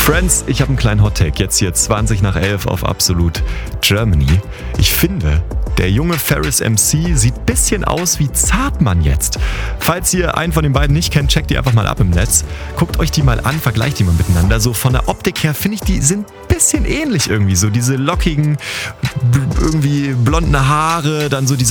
Friends, ich habe einen kleinen Hottake. Jetzt hier 20 nach 11 auf Absolut Germany. Ich finde, der junge Ferris MC sieht ein bisschen aus wie Zartmann jetzt. Falls ihr einen von den beiden nicht kennt, checkt die einfach mal ab im Netz. Guckt euch die mal an, vergleicht die mal miteinander. So von der Optik her finde ich, die sind ein bisschen ähnlich irgendwie. So diese lockigen, irgendwie blonden Haare, dann so diese